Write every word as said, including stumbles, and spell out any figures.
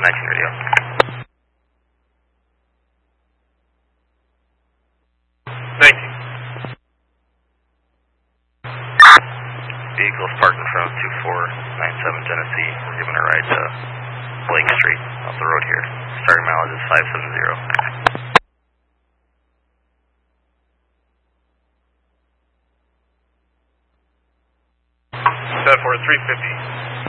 nineteen radio. nineteen. Vehicles parked in front of two four nine seven Genesee. We're giving a ride to Blake Street off the road here. Starting mileage is five seven zero. seven four three fifty.